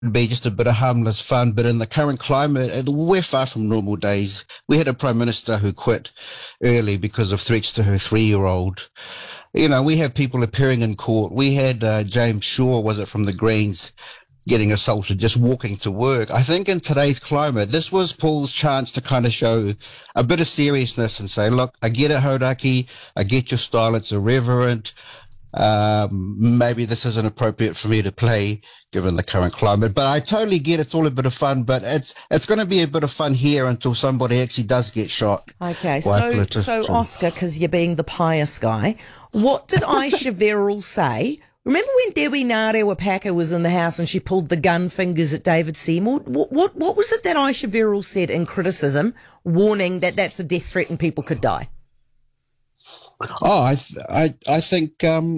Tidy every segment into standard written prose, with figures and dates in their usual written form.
be just a bit of harmless fun, but in the current climate, we're far from normal days. We had a Prime Minister who quit early because of threats to her 3-year-old. You know, we have people appearing in court. We had James Shaw, was it, from the Greens, getting assaulted just walking to work. I think in today's climate, this was Paul's chance to kind of show a bit of seriousness and say, look, I get it, Hodaki, I get your style, it's irreverent. Maybe this isn't appropriate for me to play given the current climate, but I totally get it's all a bit of fun, but it's going to be a bit of fun here until somebody actually does get shot. Okay, so Oscar, because you're being the pious guy, what did Aisha Verrill say? Remember when Debbie Ngarewa was in the house and she pulled the gun fingers at David Seymour? What was it that Aisha Verrill said in criticism, warning that that's a death threat and people could die? Oh, I think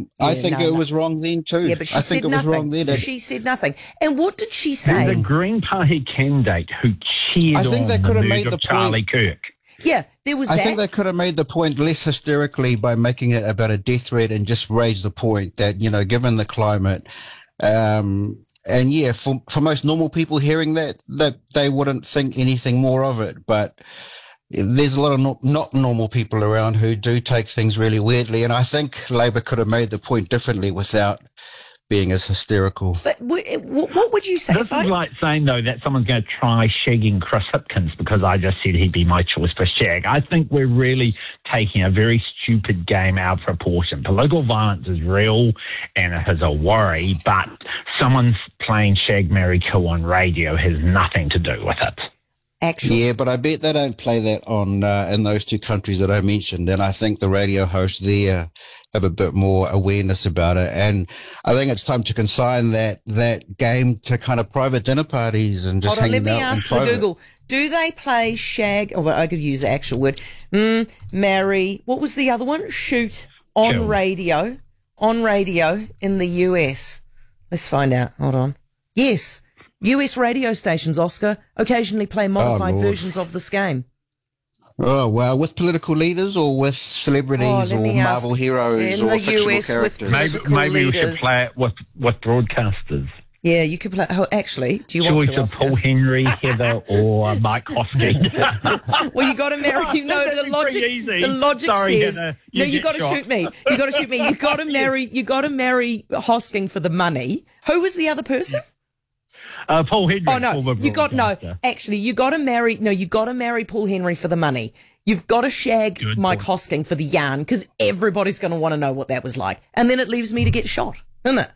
it was wrong then too. Yeah, but she said nothing. She said nothing. And what did she say? The Green Party candidate who cheered on the move of Charlie Kirk. Yeah, there was that. I think they could have made the point less hysterically by making it about a death threat and just raised the point that, you know, given the climate, and yeah, for most normal people hearing that they wouldn't think anything more of it, but there's a lot of not normal people around who do take things really weirdly, and I think Labour could have made the point differently without being as hysterical. But what would you say? This is like saying, though, that someone's going to try shagging Chris Hipkins because I just said he'd be my choice for shag. I think we're really taking a very stupid game out of proportion. Political violence is real and it is a worry, but someone's playing Shag, Marry, Kill on radio has nothing to do with it. Actually. Yeah, but I bet they don't play that on in those two countries that I mentioned, and I think the radio hosts there have a bit more awareness about it. And I think it's time to consign that game to kind of private dinner parties and just hanging out in private. Let me ask for Google. Do they play shag? Oh, I could use the actual word. Marry. What was the other one? Shoot on radio. On radio in the US. Let's find out. Hold on. Yes. US radio stations, Oscar, occasionally play modified versions of this game. Oh, well, with political leaders or with celebrities or Marvel heroes or fictional characters? Maybe we should play it with broadcasters. Yeah, you could play. Oh, actually, do you want to? Choice of Paul Henry, Heather, or Mike Hosking. Well, you got to marry. You know the logic. The logic says Heather, no. You got to shoot me. You got to shoot me. You got to marry. You got to marry Hosking for the money. Who was the other person? Paul Henry. Oh no, you got to marry. No, you got to marry Paul Henry for the money. You've got to shag Mike Hosking for the yarn because everybody's going to want to know what that was like, and then it leaves me to get shot, isn't it?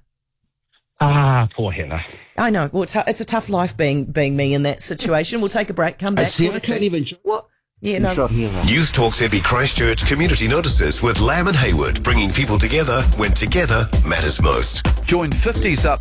Poor Heather. I know. Well, it's a tough life being me in that situation. We'll take a break. Come back. I can't even. What? Yeah, no. News Talk ZB Christchurch Community Notices with Lamb and Hayward, bringing people together when together matters most. Join 50s Up